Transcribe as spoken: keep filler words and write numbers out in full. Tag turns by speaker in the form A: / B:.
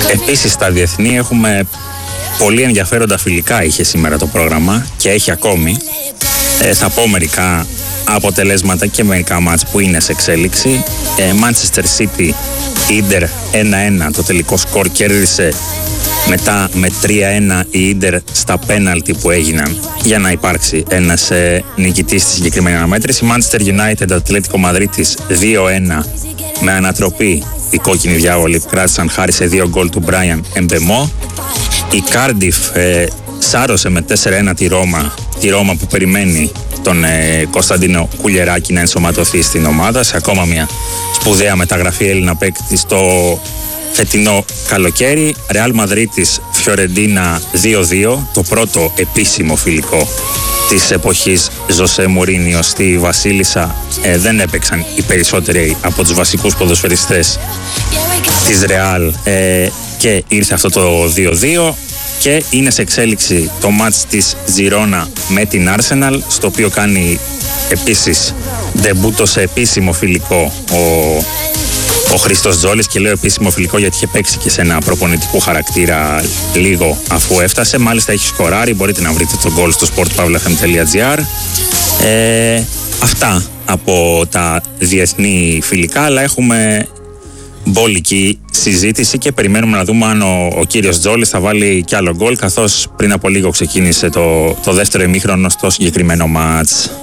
A: Επίσης στα διεθνή έχουμε πολύ ενδιαφέροντα φιλικά, είχε σήμερα το πρόγραμμα και έχει ακόμη. Ε, θα πω μερικά αποτελέσματα και μερικά μάτς που είναι σε εξέλιξη. ε, Manchester City Ίντερ ένα ένα, το τελικό σκορ, κέρδισε μετά με τρία ένα η Ίντερ στα πέναλτι που έγιναν για να υπάρξει ένας ε, νικητής στη συγκεκριμένη αναμέτρηση. Manchester United Ατλέτικο Μαδρίτης δύο ένα, με ανατροπή οι κόκκινοι διάβολοι που κράτησαν χάρη σε δύο γκολ του Brian Mbemo. Η Cardiff ε, σάρωσε με τέσσερα ένα τη Ρώμα, τη Ρώμα που περιμένει τον ε, Κωνσταντίνο Κουλιεράκη να ενσωματωθεί στην ομάδα σε ακόμα μια σπουδαία μεταγραφή Έλληνα παίκτη στο φετινό καλοκαίρι. Ρεάλ Μαδρίτης Φιωρεντίνα δύο δύο, το πρώτο επίσημο φιλικό της εποχής Ζωσέ Μουρίνιο στη Βασίλισσα. Ε, δεν έπαιξαν οι περισσότεροι από τους βασικούς ποδοσφαιριστές της Ρεάλ ε, και ήρθε αυτό το δύο δύο. Και είναι σε εξέλιξη το μάτς της Ζιρόνα με την Arsenal, στο οποίο κάνει επίσης ντεμπούτο σε επίσημο φιλικό ο, ο Χρήστος Τζόλης. Και λέω επίσημο φιλικό γιατί είχε παίξει και σε ένα προπονητικού χαρακτήρα λίγο αφού έφτασε. Μάλιστα έχει σκοράρει, μπορείτε να βρείτε τον γκολ στο sport pavla f m τελεία g r. ε, Αυτά από τα διεθνή φιλικά, αλλά έχουμε μπόλικη συζήτηση και περιμένουμε να δούμε αν ο, ο κύριος Τζόλης θα βάλει κι άλλο γκολ, καθώς πριν από λίγο ξεκίνησε το, το δεύτερο ημίχρονο στο συγκεκριμένο μάτς.